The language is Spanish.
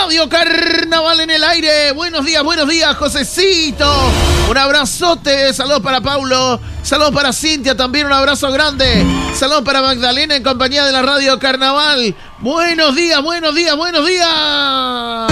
Radio Carnaval en el aire. Buenos días, Josecito. Un abrazote. Saludos para Paulo. Saludos para Cintia también. Un abrazo grande. Saludos para Magdalena en compañía de la Radio Carnaval. Buenos días.